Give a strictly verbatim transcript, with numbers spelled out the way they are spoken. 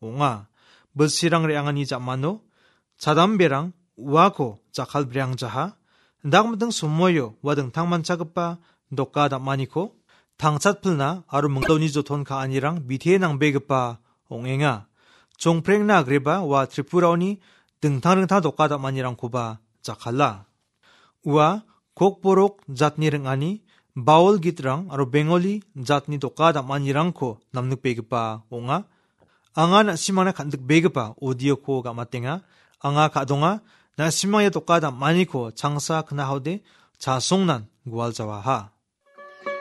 Onga, bersirang reangan ijak mano, cadam berang, uako jakal berang jaha, ndak mateng sumoyo wadeng tangman cagapa, doka dak maniko, tangcat pilna aru mengtoni joton ka anirang bithe nang begapa, ongenga. 종프랭 나 그레바 와 트리푸라오니 등탕릉타 독가다 만이랑 고바 자칼라 우와 곡보록 zatniring ani 바울 기트랑 아로 벵골리 zatni 독가다 만이랑코 남늑 베그바 옹아 앙아 나 시마나 간득 베그바 오디오코 가마땡아 앙아 가동아 나 시마야 독가다 만이코 장사 그나하우데 자송난 구알자와하